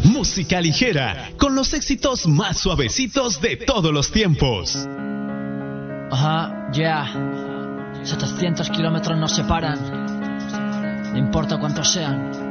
Música ligera, con los éxitos más suavecitos de todos los tiempos. Ajá, yeah. 700 kilómetros nos separan. No importa cuántos sean.